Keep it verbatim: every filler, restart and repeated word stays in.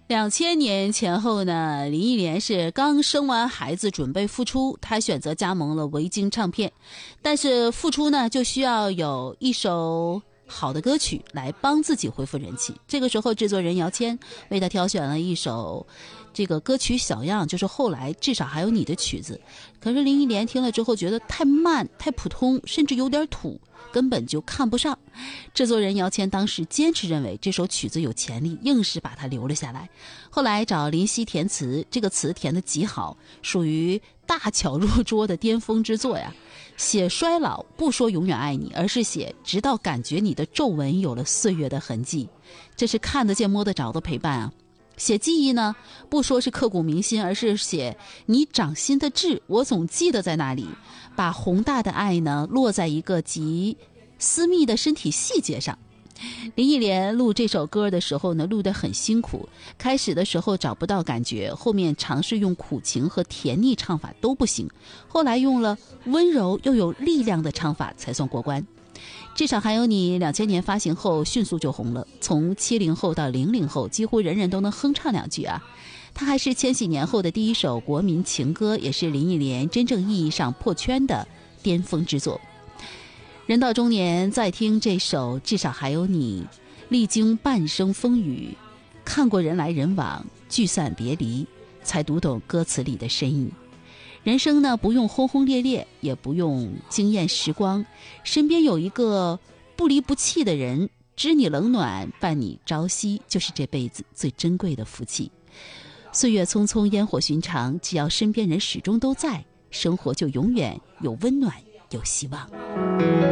两千年前后呢，林忆莲是刚生完孩子准备复出，她选择加盟了维京唱片。但是复出呢，就需要有一首好的歌曲来帮自己恢复人气。这个时候制作人姚谦为她挑选了一首这个歌曲小样，就是后来至少还有你的曲子。可是林忆莲听了之后觉得太慢太普通，甚至有点土，根本就看不上。制作人姚谦当时坚持认为这首曲子有潜力，硬是把它留了下来。后来找林夕填词，这个词填得极好，属于大巧若拙的巅峰之作呀。写衰老不说永远爱你，而是写直到感觉你的皱纹有了岁月的痕迹，这是看得见摸得着的陪伴啊。写记忆呢，不说是刻骨铭心，而是写你掌心的痣，我总记得在那里。把宏大的爱呢落在一个极私密的身体细节上。林忆莲录这首歌的时候呢，录得很辛苦，开始的时候找不到感觉，后面尝试用苦情和甜腻唱法都不行，后来用了温柔又有力量的唱法才算过关。至少还有你两千年发行后迅速就红了，从七零后到零零后几乎人人都能哼唱两句啊。它还是千禧年后的第一首国民情歌，也是林忆莲真正意义上破圈的巅峰之作。人到中年再听这首至少还有你，历经半生风雨，看过人来人往，聚散别离，才读懂歌词里的深意。人生呢，不用轰轰烈烈，也不用惊艳时光，身边有一个不离不弃的人，知你冷暖，伴你朝夕，就是这辈子最珍贵的福气。岁月匆匆，烟火寻常，只要身边人始终都在，生活就永远有温暖，有希望。